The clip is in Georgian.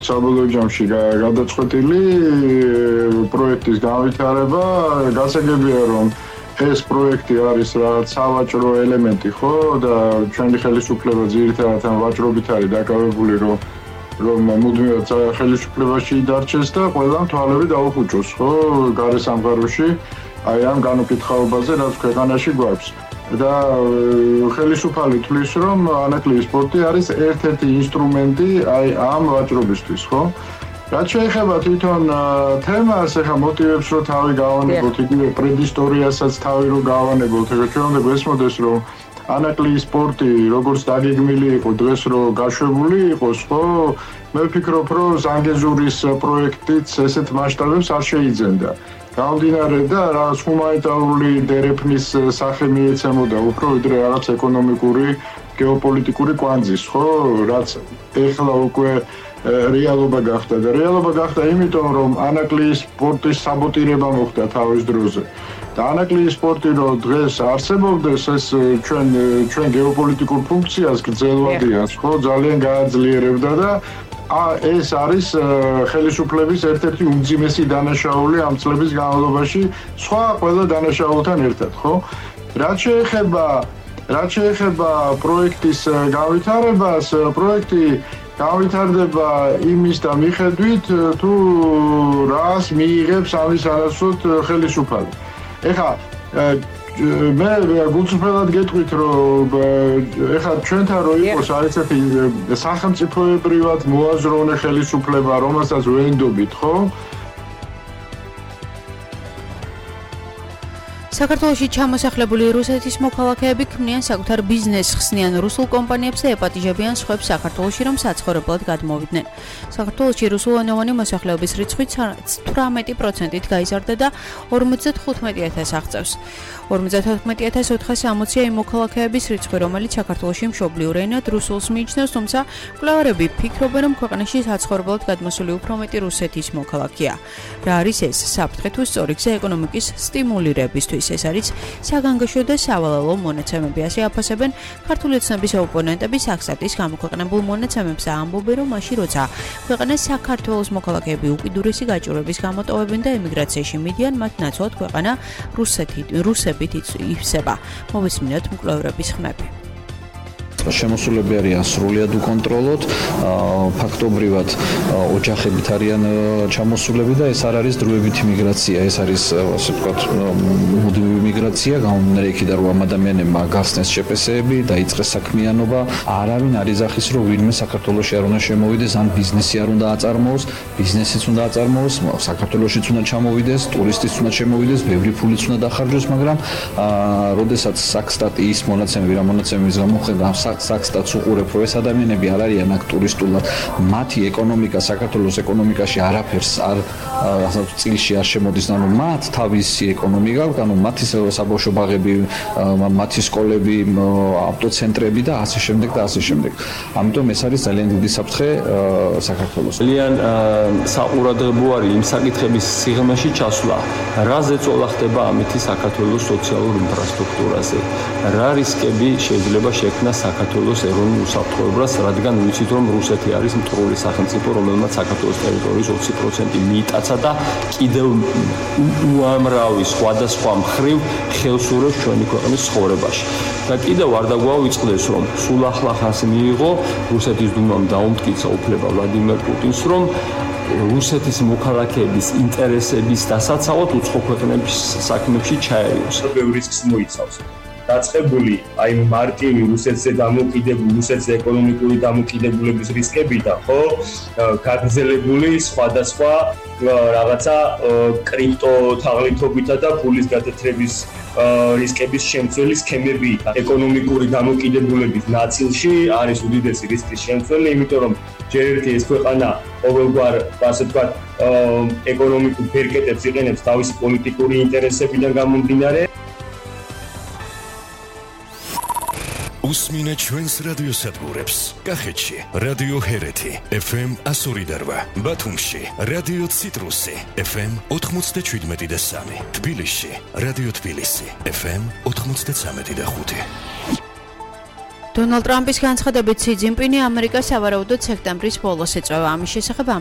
საბოლოო ჯამში გადაწყვეტილი პროექტის განვითარება, გასაგებია რომ ეს პროექტი არის რაღაც სავაჭრო ელემენტი, ხო? და ჩვენი ხელისუფლება ძირითადად ამ ვაჭრობით არის დაკავებული, რომ მუდმივად ხელისუფლებაში დარჩეს და ყველამ თვალები დაუხუჭოს, ხო? გარე სამყაროში აი ამ განუკითხაობაზე, რაც ქვეყანაში გვაქვს. და ხელისუფალი თვლის, რომ ანაკლიის სპორტი არის ერთ-ერთი ინსტრუმენტი აი ამ ვაჭრობისთვის, ხო? რაც შეეხება თვითონ თემას, ეხა მოტივებს რო თავი გავანებოთ, იგივე პრედისტორიასაც თავი რო გავანებოთ, ეხა ჩვენ უნდა გვესმოდეს, რომ ანაკლიის სპორტი როგორც დაგეგმილი იყო დღეს რო გაშვებული იყოს, ხო? მე ვფიქრობ, რომ ზანგეზურის პროექტიც ესეთ მასშტაბებს არ შეიძენდა. გამომდინარე და რაღაც ჰუმანიტარული დერეფნის სახე მიეცემოდა უფრო ვიდრე რაღაც ეკონომიკური, გეოპოლიტიკური კვანძის, ხო? რაც ეხლა უკვე რეალობა გახდა და რეალობა გახდა იმიტომ, რომ ანაკლიის სპორტის საბოტირება მოხდა თავის დროზე. და ანაკლიის სპორტი რო დღეს არსებობდეს, ეს ჩვენ გეოპოლიტიკურ ფუნქციას გრძელვადიას, ხო? ძალიან გააძლიერებდა და ეს არის ხელისუფლების ერთ-ერთი უმძიმესი დანაშაული ამ წლების განმავლობაში, სხვა ყველა დანაშაულთან ერთად, ხო? რაც შეეხება პროექტის განვითარებას, პროექტი განვითარდება იმის და მიხედვით, თუ რას მიიღებს ამის არასრულად ხელისუფალი. ეხლა მე გულწრფელად გეტყვით, რომ ეხლა ჩვენთან რო იყოს არის ერთი სახელმწიფოებრივად მოაზროვნე ხელისუფლება, რომელსაც ვენდობით, ხო? საქართველოში ჩამოსახლებული რუსეთის მოქალაქეები ქმნიან საკუთარ ბიზნესს, ხსნიან რუსულ კომპანიებს და ეპატიჟებიან სხვებს საქართველოში, რომ საცხოვრებლად გადმოვიდნენ. საქართველოში რუსულენოვანი მოსახლეობის რიცხვი 18%-ით გაიზარდა და 55,000 აღწევს. 54,460-ია იმ მოქალაქეების რიცხვი, რომელიც საქართველოში მშობლიურ ენად რუსულს მიიჩნევს, თუმცა მკვლევარები ფიქრობენ, რომ ქვეყანაში საცხოვრებლად გადმოსული უფრო მეტი რუსეთის მოქალაქეა. რა არის ეს? საფრთხე თუ სწორი გზა ეკონომიკის სტიმულირებისთვის? ეს არის საგანგაშო და სავალალო მონაცემები, ასე აფასებენ ქართული ოცნების ოპონენტები საქსტატის გამოქვეყნებულ მონაცემებს და ამბობენ, რომ მაშინ როცა ქვეყანას საქართველოს მოქალაქეები უკიდურესი გაჭირვების გამოტოვებენ და ემიგრაციაში მიდიან, მათ ნაცვლად ქვეყანა რუსებით ივსება. მოვისმინოთ მკვლევრების ხმები. შემოსულები არიან სრულიად უკონტროლოდ, ფაქტობრივად ოჯახებით არიან ჩამოსულები და ეს არ არის დროებითი მიგრაცია, ეს არის ასე ვთქვათ მუდმივი მიგრაცია, გამომდინარე იქიდან რომ ამ ადამიანებმა გახსნეს შეპესეები, დაიწყეს საქმიანობა, არავინ არ იძახის რომ ვინმე საქართველოში არ უნდა შემოვიდეს, ან ბიზნესი არ უნდა აწარმოოს, ბიზნესიც უნდა აწარმოოს, საქართველოშიც უნდა ჩამოვიდეს, ტურისტიც უნდა შემოვიდეს, ბევრი ფულიც უნდა დახარჯოს, მაგრამ როდესაც საქსტატი ის მონაცემები, რა მონაცემების გამოხდა საქსტატს უყურებ, რომ ეს ადამიანები არ არიან აქ ტურისტულად, მათი ეკონომიკა საქართველოს ეკონომიკაში არაფერს არ წილში არ შემოდის, ანუ მათ თავისი ეკონომიკა, ანუ მათი საბავშვო ბაღები, მათი სკოლები, ავტოცენტრები და ასე შემდეგ და ასე შემდეგ. ამიტომ ეს არის ძალიან დიდი საფრთხე საქართველოს. ძალიან საყურადღებო არის იმ საკითხების სიღრმეში ჩასვლა, რა ზეწოლა ხდება ამითი საქართველოს სოციალურ ინფრასტრუქტურაზე, რა რისკები შეიძლება შექმნას საქართველოს ეროვნულ უსაფრთხოებას, რადგან ვიცით, რომ რუსეთი არის მტრული სახელმწიფო, რომელმაც საქართველოს ტერიტორიის 20% მიიტაცა და კიდევ უამრავი სხვადასხვა მხრივ ხელსურებს ჩვენი ქვეყნის ცხოვრებაში. და კიდევ არ დაგვაუწყდეს, რომ სულ ახლა ხანს მიიღო რუსეთის დუმამ დაუმტკიცა უფლება ვლადიმერ პუტინს, რომ რუსეთის მოქალაქეების ინტერესების დასაცავად უცხო ქვეყნების საქმეებში ჩაერიოს. ბევრი რისკს მოიცავს. დაწყებული აი მარტივი რუსეთზე დამოკიდებული, რუსეთზე ეკონომიკური დამოკიდებულების რისკებიდან, ხო? გაგრძელებული სხვადასხვა რაღაცა კრიპტო თაღლითობითა და ფულის გადათრების რისკების შემცველი სქემები. ეკონომიკური დამოკიდებულების ნაწილში არის უდიდესი რისკის შემცველი, იმიტომ რომ ჯერ ერთი ეს ქვეყანა ყოველგვარ, ასე ვთქვათ, ეკონომიკურ ფერკეტებს იყენებს თავისი პოლიტიკური ინტერესებიდან გამომდინარე. უსმინეთ ჩვენს რადიოსადგურებს. კახეთში რადიო ჰერეთი FM 102.8, ბათუმში რადიო ციტრუსი FM 97.3, თბილისში რადიო თბილისი FM 93.5. დონალდ ტრამპის განცხადებით სი ძინპინი ამერიკას სავარაუდოდ სექტემბრის ბოლოს ეწევა. ამის შესახებ